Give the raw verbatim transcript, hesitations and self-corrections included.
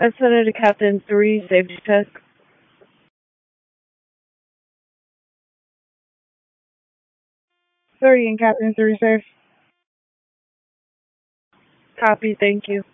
I sent it to Captain three, safety check. Three and Captain three, safe. Copy, thank you.